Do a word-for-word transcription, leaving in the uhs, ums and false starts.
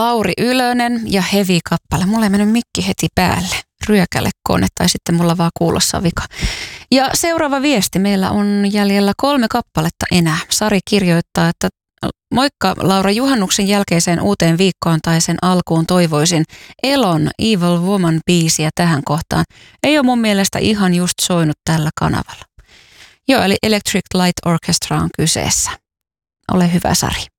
Lauri Ylönen ja Heavy-kappale. Mulla ei mennyt mikki heti päälle. Ryökäle kone tai sitten mulla vaan kuulossa vika. Ja seuraava viesti. Meillä on jäljellä kolme kappaletta enää. Sari kirjoittaa, että moikka Laura, juhannuksen jälkeiseen uuteen viikkoon tai sen alkuun toivoisin Elon Evil Woman-biisiä tähän kohtaan. Ei ole mun mielestä ihan just soinut tällä kanavalla. Joo, eli Electric Light Orchestra on kyseessä. Ole hyvä, Sari.